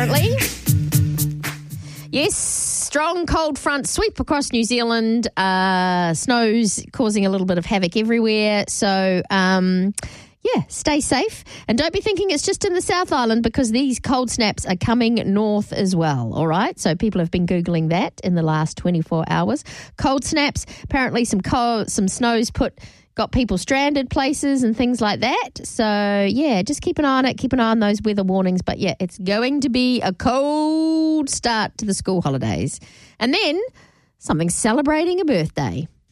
apparently. Yes, strong cold front sweep across New Zealand. Snow's causing a little bit of havoc everywhere. So, stay safe. And don't be thinking it's just in the South Island, because these cold snaps are coming north as well, all right? So people have been Googling that in the last 24 hours. Cold snaps, apparently some snow's got people stranded places and things like that. So, just keep an eye on it. Keep an eye on those weather warnings. But, it's going to be a cold start to the school holidays. And then something celebrating a birthday.